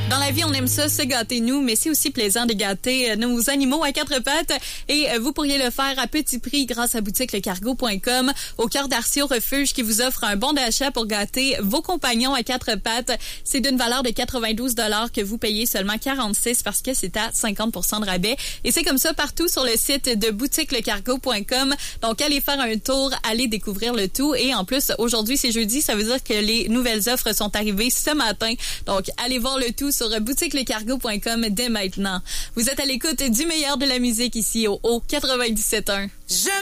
Dans la vie, on aime ça, se gâter nous, mais c'est aussi plaisant de gâter nos animaux à quatre pattes. Et vous pourriez le faire à petit prix grâce à boutiquelecargo.com, au cœur d'Artio Refuge qui vous offre un bon d'achat pour gâter vos compagnons à quatre pattes. C'est d'une valeur de 92 $ que vous payez seulement 46 parce que c'est à 50% de rabais. Et c'est comme ça partout sur le site de boutiquelecargo.com. Donc, allez faire un tour, allez découvrir le tout. Et en plus, aujourd'hui, c'est jeudi, ça veut dire que les nouvelles offres sont arrivées ce matin. Donc, allez voir le tout sur boutiquelecargo.com dès maintenant. Vous êtes à l'écoute du meilleur de la musique ici au 97.1.